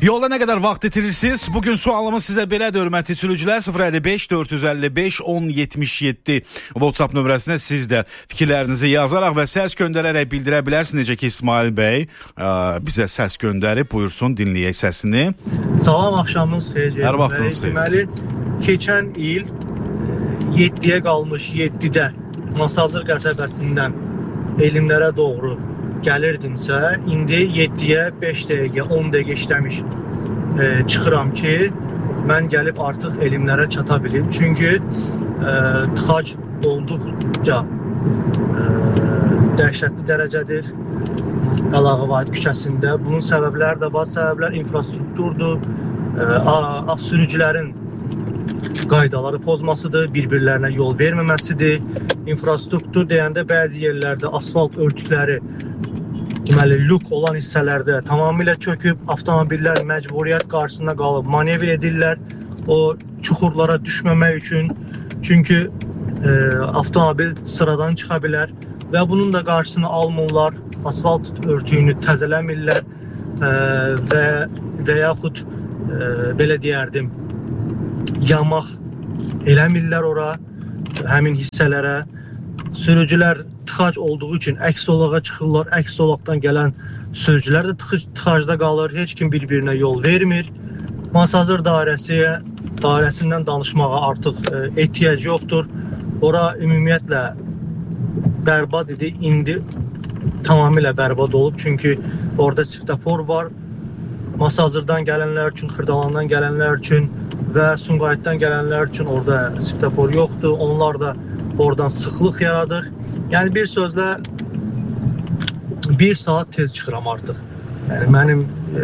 Yolda nə qədər vaxt itirirsiniz? Bugün sualımız sizə belədir, hörmətli sürücülər. 055 455 1077 WhatsApp nömrəsinə siz də fikirlərinizi yazaraq və səs göndərərək bildirə bilərsiniz. Necə ki İsmail bəy bizə səs göndərib, buyursun, dinləyək səsini. Salam, axşamınız xeyir. Hər vaxtınız xeyir. Deməli, keçən il 7-yə qalmış 7-də Masazır qəsəbəsindən elmlərə doğru gəlirdimsə, indi 7-yə 5 dəqiqə, 10 dəqiqə işləmiş çıxıram ki, mən gəlib artıq elmlərə çata bilim. Çünki tıxac olduqca dəhşətli dərəcədir Əlağa Vahid küçəsində. Bunun səbəbləri də var. Səbəblər infrastrukturdur, sürücülərin qaydaları pozmasıdır, bir-birlərinə yol verməməsidir. İnfrastruktur deyəndə bəzi yerlərdə asfalt örtükləri, deməli, lük olan hissələrdə tamamilə çöküb, avtomobillər məcburiyyət qarşısında qalıb manevr edirlər o çuxurlara düşməmək üçün. Çünki avtomobil sıradan çıxa bilər və bunun da qarşısını almırlar, asfalt örtüyünü təzələmirlər və yaxud belə deyərdim, yamaq eləmirlər ora, həmin hissələrə. Sürücülər tıxac olduğu üçün əks zolağa çıxırlar, əks zolaqdan gələn sürücülər də tıxacda qalır, heç kim bir-birinə yol vermir. Masazır dairəsindən danışmağa artıq ehtiyac yoxdur. Ora ümumiyyətlə bərbad idi, indi tamamilə bərbad olub, çünki orada svetofor var. Masazırdan gələnlər üçün, Xırdalandan gələnlər üçün və Sumqayıtdan gələnlər üçün orada svetofor yoxdur. Onlar da oradan sıxlıq yaradır. Yəni bir sözlə 1 saat tez çıxıram artıq. Yəni mənim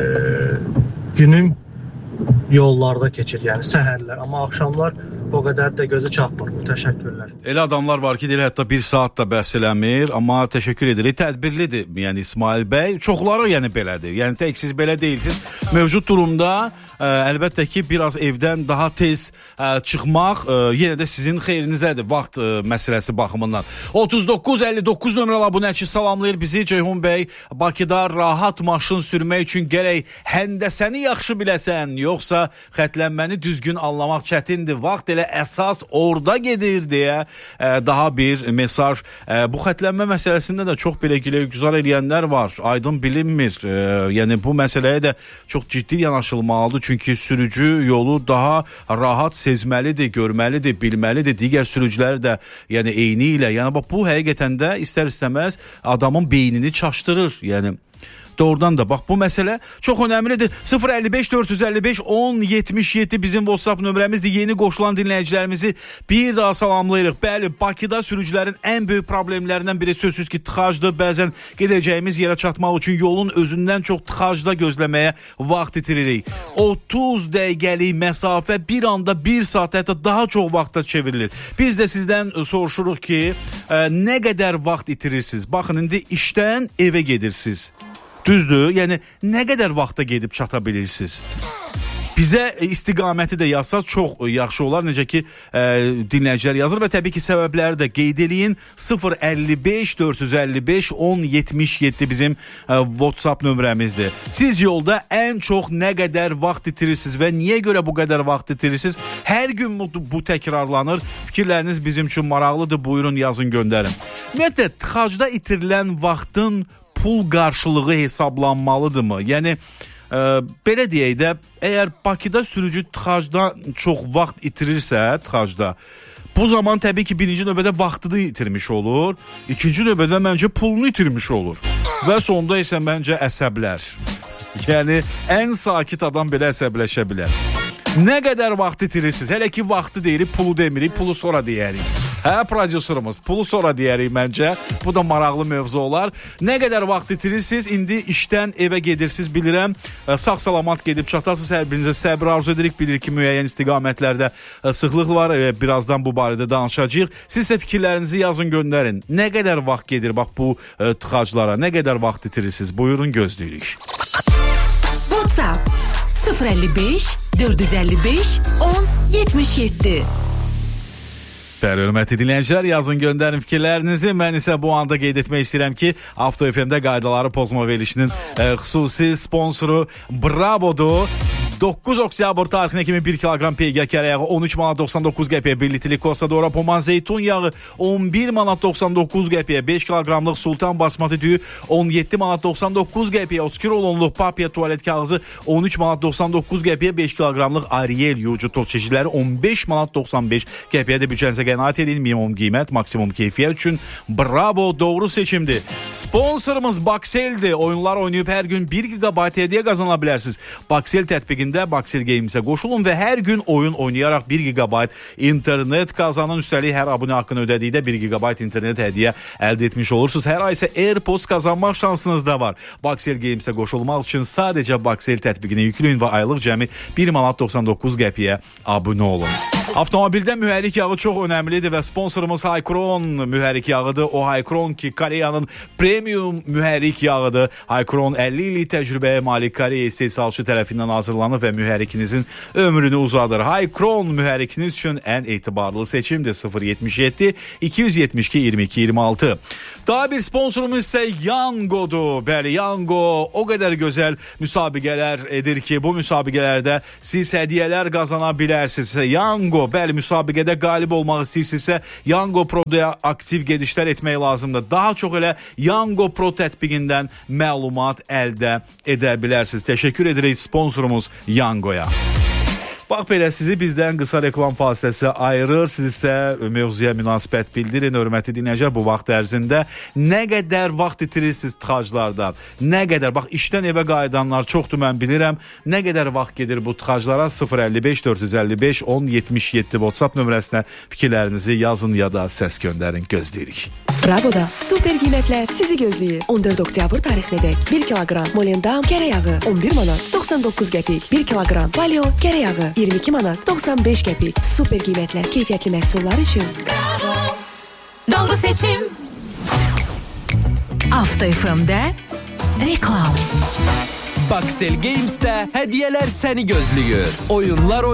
günüm yollarda keçir, yəni səhərlər, amma axşamlar o qədər də gözə çarpmır. Təşəkkürlər. Elə adamlar var ki, deyir, hətta 1 saat da bəhs eləmir, amma təşəkkür edirik. Tədbirlidir, yəni İsmail bəy. Çoxları yəni belədir. Yəni tək siz belə deyilsiniz. Mövcud durumda əlbəttə ki, biraz evdən daha tez çıxmaq yenə də sizin xeyrinizədir, vaxt məsələsi baxımından. 3959 nömrəli abunəçi salamlayır bizi. Ceyhun bəy, Bakıda rahat maşın sürmək üçün gərək həndəsəni yaxşı biləsən, yoxsa xətlənməni düzgün anlamaq çətindir. Vaxt elə əsas orada gedir deyə daha bir mesaj. Bu xətlənmə məsələsində də çox belə güzar eləyənlər var. Aydın bilinmir. Yəni bu məsələyə də çox ciddi yanaşılmalıdır. Çünki sürücü yolu daha rahat sezməlidir, görməlidir, bilməlidir. Digər sürücülər də yəni eyni ilə. Yəni bax bu həqiqətən də istər-istəməz adamın beynini çaşdırır. Yəni doğrudan da bax bu məsələ çox önəmlidir. 055 455 1077 bizim WhatsApp nömrəmizdir. Yeni qoşulan dinləyicilərimizi bir daha salamlayırıq. Bəli, Bakıda sürücülərin ən böyük problemlərindən biri sözsüz ki, tıxacdır. Bəzən gedəcəyimiz yerə çatmaq üçün yolun özündən çox tıxacda gözləməyə vaxt itiririk. 30 dəqiqəlik məsafə bir anda 1 saat, hətta daha çox vaxta çevrilir. Biz də sizdən soruşuruq ki, nə qədər vaxt itirirsiniz? Baxın, indi işdən evə gedirsiniz. Düzdür, yəni nə qədər vaxta gedib çata bilirsiniz? Bizə istiqaməti də yazsaz çox yaxşı olar. Necə ki dinləyicilər yazır və təbii ki səbəbləri də qeyd eləyin. 055 455 1077 bizim WhatsApp nömrəmizdir. Siz yolda ən çox nə qədər vaxt itirirsiniz və niyə görə bu qədər vaxt itirirsiniz? Hər gün bu təkrarlanır. Fikirləriniz bizim üçün maraqlıdır. Buyurun, yazın, göndərin. Ümumiyyətlə tıxacda itirilən vaxtın pul qarşılığı hesablanmalıdırmı? Yəni belə deyək də, əgər Bakıda sürücü tıxacda çox vaxt itirirsə, tıxacda, bu zaman təbii ki birinci növbədə vaxtını itirmiş olur, ikinci növbədə məncə pulunu itirmiş olur və sonda isə məncə əsəblər. Yəni ən sakit adam belə əsəbləşə bilər. Nə qədər vaxt itirirsiniz? Hələ ki vaxtı deyirik, pulu demirik, pulu sonra deyərik. Hə, prodüserimiz, pulu sonra deyərik məncə. Bu da maraqlı mövzu olar. Nə qədər vaxt itirirsiniz? İndi işdən evə gedirsiniz, bilirəm. Sağ-salamat gedib çatarsınız. Hər birinizə səbir arzu edirik. Bilirik ki, müəyyən istiqamətlərdə sıxlıq var. Birazdan bu barədə danışacağıq. Siz də fikirlərinizi yazın, göndərin. Nə qədər vaxt gedir bax bu tıxaclara? Nə qədər vaxt itirirsiniz? Buyurun, gözləyirik. WhatsApp 055 455 1077. Bəli, hörmətli dinləyicilər, yazın, göndərin fikirlərinizi. Mən isə bu anda qeyd etmək istəyirəm ki, Avto FM-də qaydaları pozma verilişinin xüsusi sponsoru Bravodur. 9 oktyabr tarixinə kimi 1 kilogram peyga kərə yağı 13 manat 99 qəpiyə, 1 litlik Kosadora Poman zeytun yağı 11 manat 99 qəpiyə, 5 kilogramlıq Sultan basmati düyü 17 manat 99 qəpiyə, 32 rolonluq papiya tualet kağızı 13 manat 99 qəpiyə, 5 kilogramlıq Ariel yucu toz çeşidləri 15 manat 95 qəpiyə də büdcənizə qənaət edin. Minimum qiymət, maksimum keyfiyyət üçün Bravo doğru seçimdir. Sponsorumuz Baxel'dir. Oyunlar oynayıb hər gün 1 GB hədiyyə qazana bilərsiniz. Baxel tətbiqində Baxel Games'e qoşulun və hər gün oyun oynayaraq 1 GB internet qazanın. Üstəlik hər abunə haqqını ödədikdə 1 GB internet hədiyyə əldə etmiş olursunuz. Hər ay isə AirPods qazanmaq şansınız da var. Baxel Games'e qoşulmaq üçün sadəcə Baxel tətbiqini yükləyin və aylıq cəmi 1 manat 99 qəpiyə abunə olun. Avtomobildə mühərrik yağı çox önəmlidir və sponsorumuz Haycron mühərrik yağıdır. O Haycron ki, Koreyanın premium mühərrik yağıdır. Haycron 50 illik təcrübəyə malik Koreya istehsalçı tərəfindən hazırlanır və mühərrikinizin ömrünü uzadır. Haycron mühərrikiniz üçün ən etibarlı seçimdir. 077 272 22 26. Daha bir sponsorumuz isə Yango'dur. Bəli, Yango o qədər gözəl müsabiqələr edir ki, bu müsabiqələrdə siz hədiyyələr qazana bilərsiniz. Yango, bəli, müsabiqədə qalib olmaq istəyirsinizsə Yango Pro'da aktiv gedişlər etmək lazımdır. Daha çox elə Yango Pro tətbiqindən məlumat əldə edə bilərsiniz. Təşəkkür edirik sponsorumuz Yango'ya. Bax belə, sizi bizdən qısa reklam fasiləsi ayırır. Siz isə mövzuya münasibət bildirin. Hörmətli dinləyicilər, bu vaxt ərzində nə qədər vaxt itirirsiniz tıxaclarda? Nə qədər? Bax, işdən evə qayıdanlar çoxdur, mən bilirəm. Nə qədər vaxt gedir bu tıxaclara? 055 455 1077 WhatsApp nömrəsinə fikirlərinizi yazın ya da səs göndərin. Gözləyirik. Bravo'da super qiymətlər sizi gözləyir. 14 oktyabr tarixinədək 1 kilogram Molendam kərə yağı 11 manat 99 qəpik, 1 kilogram Paleo kərə yağı 22 manat 95 qəpik. Super qiymətlər, keyfiyyətli məhsullar üçün Bravo. Doğru seçim. Avto FM'də reklam. Baxel Games'də hədiyyələr səni gözləyir. Oyunlar